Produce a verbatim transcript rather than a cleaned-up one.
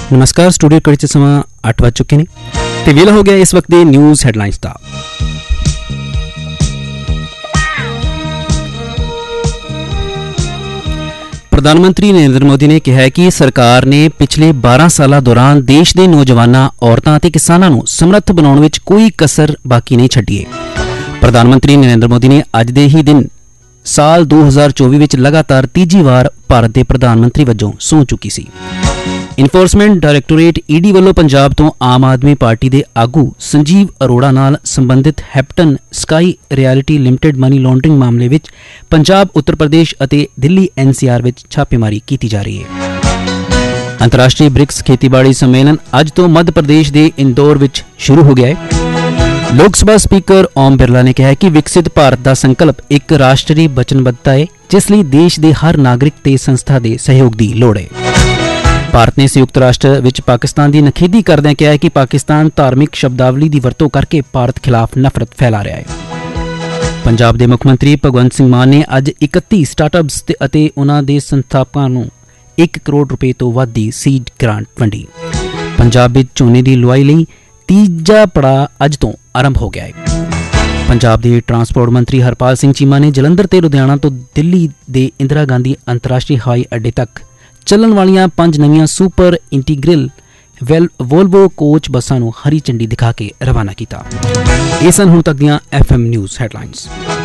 नमस्कार, स्टूडियो कड़ी च समा अठ वज चुके ने ते वेला हो गया इस वक्त दे न्यूज़ हैडलाइंस दा। प्रधानमंत्री नरेंद्र मोदी ने कहा है कि सरकार ने पिछले बारह साल दौरान देश के नौजवानों, औरतां ते किसानां नूं समर्थ बनाउण विच कोई कसर बाकी नहीं छड्डी है। प्रधानमंत्री नरेंद्र मोदी ने अज दे ही दिन साल दो हज़ार चौबी विच लगातार तीजी वार भारत के प्रधानमंत्री वजों सौं चुकी सी। इन्फोर्समेंट डायरैक्टोरेट ईडी वालों पंजाब तो आम आदमी पार्टी के आगू संजीव अरोड़ा नाल संबंधित Hampton sky reality limited money laundering मामले विच पंजाब, उत्तर प्रदेश अते दिल्ली एनसीआर विच छापेमारी की जा रही है। अंतर्राष्ट्रीय ब्रिक्स खेतीबाड़ी सम्मेलन अज तो मध्य प्रदेश के इंदौर विच शुरू हो गया है। लोक सभा स्पीकर ओम बिरला ने कहा कि विकसित भारत का संकल्प एक राष्ट्रीय वचनबद्धता है, जिसलिए देश के हर नागरिक ते संस्था के सहयोग की लोड़ है। भारत ने संयुक्त राष्ट्र विच पाकिस्तान की नखेदी करदे कहा है कि पाकिस्तान धार्मिक शब्दावली की वरतों करके भारत खिलाफ नफरत फैला रहा है। पंजाब के मुख्यमंत्री भगवंत सिंह मान ने अज इकत्ती स्टार्टअप्स ते उन्हां दे संस्थापकां नूं एक करोड़ रुपए तो वध दी सीड ग्रांट वंडी। पंजाब विच झोने की लुआई लई तीजा पड़ाव अज तो आरंभ हो गया है। पंजाब के ट्रांसपोर्ट मंत्री हरपाल सिंह चीमा ने जलंधर ते लुधियाना तो दिल्ली के इंदिरा गांधी अंतरराष्ट्रीय हवाई अड्डे तक चलन वालियां पंज नवीं सुपर इंटीग्रल वोल्वो कोच बसां नूं हरी झंडी दिखा के रवाना किया। इह सन हुण तक दीआं एफ एम न्यूज़ हैडलाइनस।